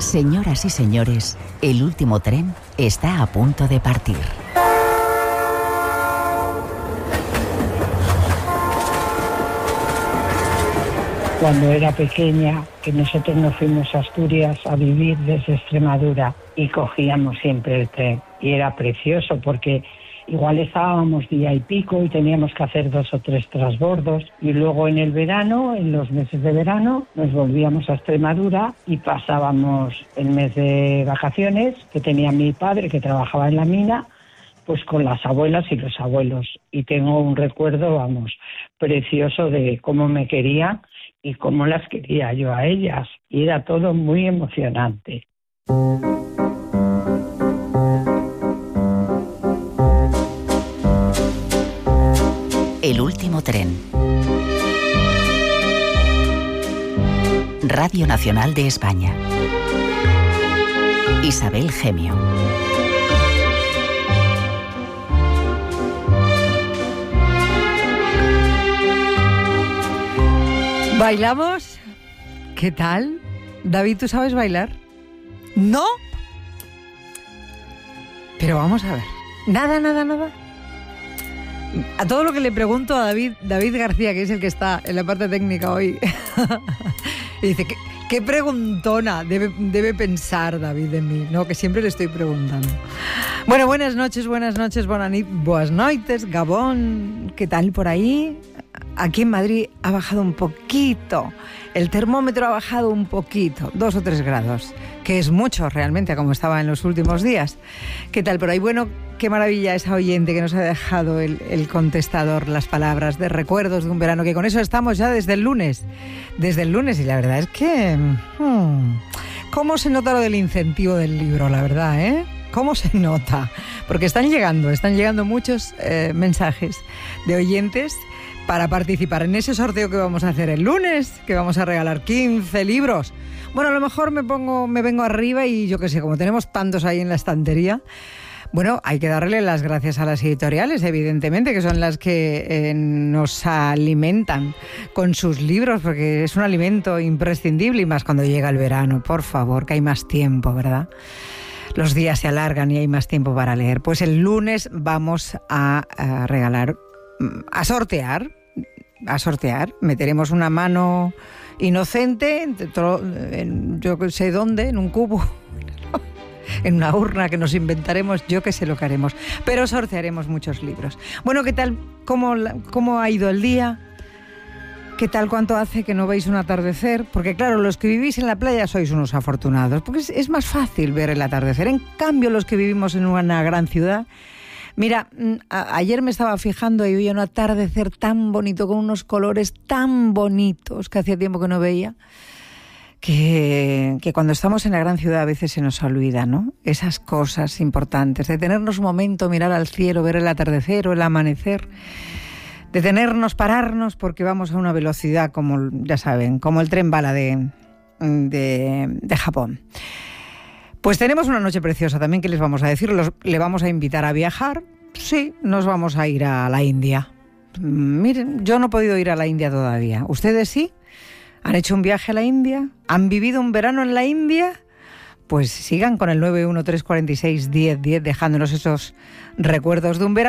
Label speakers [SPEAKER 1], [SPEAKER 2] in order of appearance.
[SPEAKER 1] Señoras y señores, el último tren está a punto de partir.
[SPEAKER 2] Cuando era pequeña, que nosotros nos fuimos a Asturias a vivir desde Extremadura y cogíamos siempre el tren. Y era precioso porque igual estábamos día y pico y teníamos que hacer 2 o 3 transbordos. Y luego en el verano, en los meses de verano, nos volvíamos a Extremadura y pasábamos el mes de vacaciones que tenía mi padre, que trabajaba en la mina, pues con las abuelas y los abuelos. Y tengo un recuerdo, precioso de cómo me querían y cómo las quería yo a ellas. Y era todo muy emocionante.
[SPEAKER 1] El último tren. Radio Nacional de España. Isabel Gemio.
[SPEAKER 3] ¿Bailamos? ¿Qué tal? David, ¿tú sabes bailar? ¿No? Pero vamos a ver. Nada. A todo lo que le pregunto a David García, que es el que está en la parte técnica hoy, y dice, ¿qué preguntona debe pensar David de mí? No, que siempre le estoy preguntando. Bueno, buenas noches, buenas noites, Gabón, ¿qué tal por ahí? Aquí en Madrid ha bajado un poquito, el termómetro ha bajado un poquito, 2 o 3 grados, que es mucho realmente, como estaba en los últimos días. ¿Qué tal por ahí? Bueno, qué maravilla esa oyente que nos ha dejado el contestador, las palabras de recuerdos de un verano, que con eso estamos ya desde el lunes, y la verdad es que... ¿Cómo se nota lo del incentivo del libro, la verdad, ¿Cómo se nota? Porque están llegando muchos mensajes de oyentes para participar en ese sorteo que vamos a hacer el lunes, que vamos a regalar 15 libros. Bueno, a lo mejor me vengo arriba y yo qué sé, como tenemos tantos ahí en la estantería, bueno, hay que darle las gracias a las editoriales, evidentemente, que son las que nos alimentan con sus libros, porque es un alimento imprescindible, y más cuando llega el verano, por favor, que hay más tiempo, ¿verdad? Los días se alargan y hay más tiempo para leer. Pues el lunes vamos a regalar, a sortear, meteremos una mano inocente, yo que sé dónde, en un cubo, en una urna que nos inventaremos, yo que sé lo que haremos, pero sortearemos muchos libros. Bueno, ¿qué tal? ¿Cómo ha ido el día? ¿Qué tal? ¿Cuánto hace que no veis un atardecer? Porque claro, los que vivís en la playa sois unos afortunados, porque es más fácil ver el atardecer. En cambio, los que vivimos en una gran ciudad... Mira, ayer me estaba fijando y veía un atardecer tan bonito, con unos colores tan bonitos que hacía tiempo que no veía, que cuando estamos en la gran ciudad a veces se nos olvida, ¿no? Esas cosas importantes, detenernos un momento, mirar al cielo, ver el atardecer o el amanecer, detenernos, pararnos, porque vamos a una velocidad, como ya saben, como el tren bala de Japón. Pues tenemos una noche preciosa también, que les vamos a decir. Le vamos a invitar a viajar. Sí, nos vamos a ir a la India. Miren, yo no he podido ir a la India todavía. ¿Ustedes sí? ¿Han hecho un viaje a la India? ¿Han vivido un verano en la India? Pues sigan con el 913461010 dejándonos esos recuerdos de un verano.